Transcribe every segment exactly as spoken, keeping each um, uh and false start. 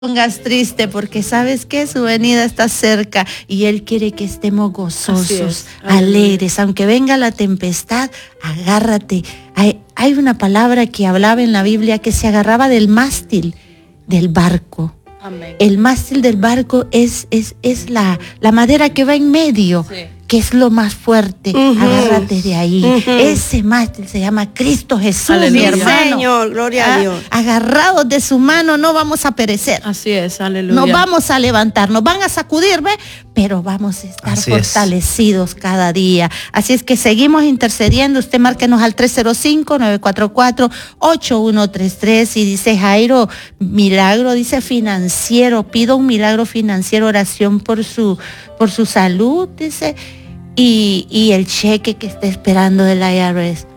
pongas triste, porque sabes que su venida está cerca y Él quiere que estemos gozosos, alegres. Aunque venga la tempestad, agárrate. Hay, hay una palabra que hablaba en la Biblia que se agarraba del mástil del barco. Amén. El mástil del barco es, es, es la, la madera que va en medio, sí, que es lo más fuerte. Uh-huh. Agárrate de ahí. Uh-huh. Ese mástil se llama Cristo Jesús, aleluya, mi hermano. Señor, gloria ah, a Dios. Agarrados de su mano no vamos a perecer. Así es, aleluya. Nos vamos a levantar, nos van a sacudir, ¿ve? Pero vamos a estar así fortalecidos es. Cada día. Así es que seguimos intercediendo. Usted márquenos al tres cero cinco, nueve cuatro cuatro, ocho uno tres tres y dice Jairo, milagro, dice financiero, pido un milagro financiero, oración por su, por su salud, dice. Y, y el cheque que está esperando del I R S.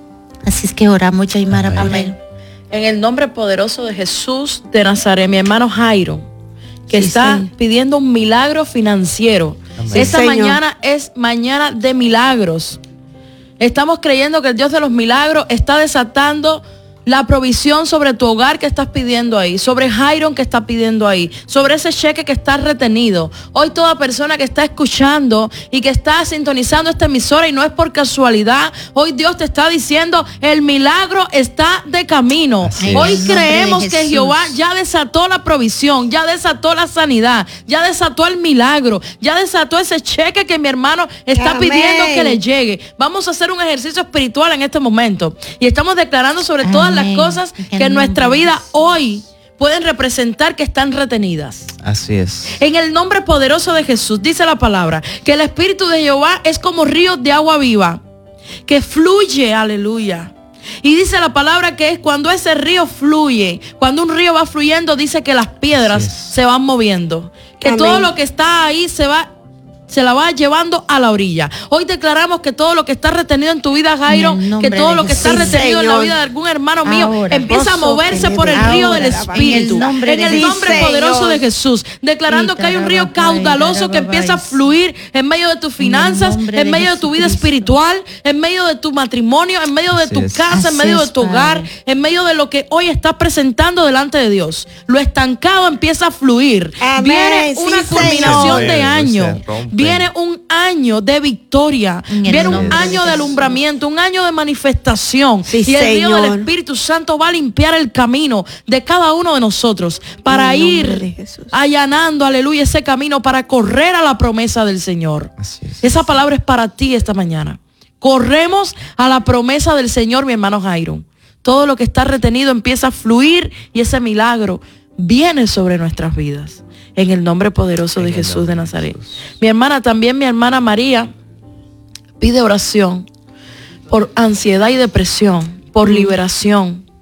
Así es que oramos, Yaimara. Amén. En el nombre poderoso de Jesús de Nazaret, mi hermano Jairo, que sí, está sí. pidiendo un milagro financiero. Amén. Esta sí, mañana es mañana de milagros. Estamos creyendo que el Dios de los milagros está desatando la provisión sobre tu hogar que estás pidiendo ahí, sobre Jairo que está pidiendo ahí, sobre ese cheque que está retenido. Hoy toda persona que está escuchando y que está sintonizando esta emisora y no es por casualidad, hoy Dios te está diciendo, el milagro está de camino. Así hoy es. Creemos que Jehová ya desató la provisión, ya desató la sanidad, ya desató el milagro, ya desató ese cheque que mi hermano está Amén. Pidiendo que le llegue. Vamos a hacer un ejercicio espiritual en este momento y estamos declarando sobre Amén. Todas las cosas que en nuestra vida hoy pueden representar que están retenidas. Así es. En el nombre poderoso de Jesús, dice la palabra, que el Espíritu de Jehová es como ríos de agua viva, que fluye, aleluya. Y dice la palabra que es cuando ese río fluye, cuando un río va fluyendo, dice que las piedras se van moviendo, que Amén. Todo lo que está ahí se va se la va llevando a la orilla. Hoy declaramos que todo lo que está retenido en tu vida, Jairo, que todo lo que está retenido sí, en la vida de algún hermano mío, ahora, empieza a moverse por el río ahora, del Espíritu. En el nombre, en el nombre sí, poderoso Señor. De Jesús. Declarando que hay un río caudaloso que empieza a fluir en medio de tus finanzas, en, en medio de, de tu vida espiritual, en medio de tu matrimonio, en medio de tu Así casa, es. En medio de tu hogar, en medio de lo que hoy estás presentando delante de Dios. Lo estancado empieza a fluir. Amén. Viene sí, una culminación Señor. De año. Viene un año de victoria, viene un año de alumbramiento, un año de manifestación. Sí, y el Señor. Río del Espíritu Santo va a limpiar el camino de cada uno de nosotros para ir allanando, aleluya, ese camino para correr a la promesa del Señor. Así es. Esa palabra es para ti esta mañana. Corremos a la promesa del Señor, mi hermano Jairo. Todo lo que está retenido empieza a fluir y ese milagro viene sobre nuestras vidas. En el nombre poderoso en de Jesús de Nazaret. Jesús. Mi hermana, también mi hermana María, pide oración por ansiedad y depresión, por mm. liberación.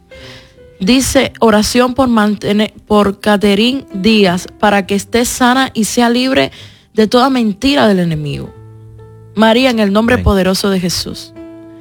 Dice oración por mantener, por Caterín Díaz, para que esté sana y sea libre de toda mentira del enemigo. María, en el nombre Amén. Poderoso de Jesús.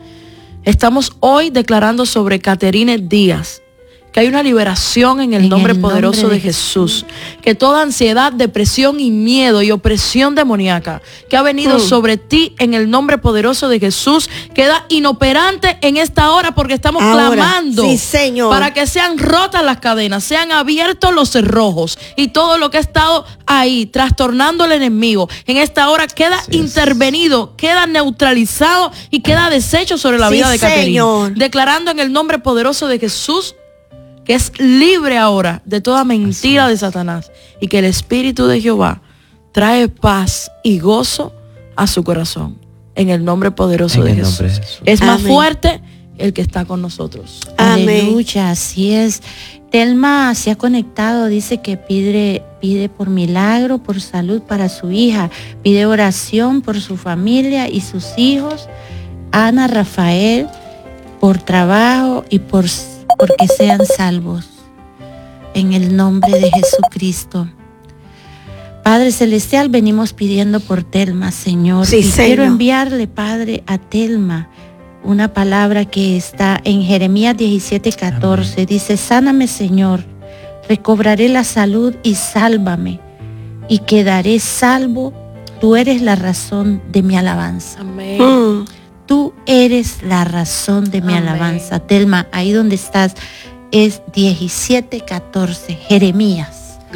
Estamos hoy declarando sobre Caterine Díaz, que hay una liberación en el en nombre el poderoso nombre de, de Jesús. Jesús. Que toda ansiedad, depresión y miedo y opresión demoníaca que ha venido mm. sobre ti en el nombre poderoso de Jesús queda inoperante en esta hora porque estamos Ahora, clamando sí, Señor. Para que sean rotas las cadenas, sean abiertos los cerrojos y todo lo que ha estado ahí trastornando al enemigo en esta hora queda sí, intervenido, queda neutralizado y queda deshecho sobre la sí, vida de Caterina. Declarando en el nombre poderoso de Jesús que es libre ahora de toda mentira de Satanás y que el Espíritu de Jehová trae paz y gozo a su corazón. En el nombre poderoso de Jesús. De Jesús. Es Amén. Más fuerte el que está con nosotros. Amén. Aleluya, así es. Telma se ha conectado, dice que pide, pide por milagro, por salud para su hija, pide oración por su familia y sus hijos. Ana Rafael, por trabajo y por porque sean salvos en el nombre de Jesucristo. Padre Celestial, venimos pidiendo por Telma, Señor. Sí, y Señor. Quiero enviarle, Padre, a Telma una palabra que está en Jeremías diecisiete catorce. Amén. Dice, sáname, Señor, recobraré la salud y sálvame, y quedaré salvo. Tú eres la razón de mi alabanza. Amén. Mm. Tú eres la razón de mi Amén. Alabanza. Telma, ahí donde estás es diecisiete catorce, Jeremías.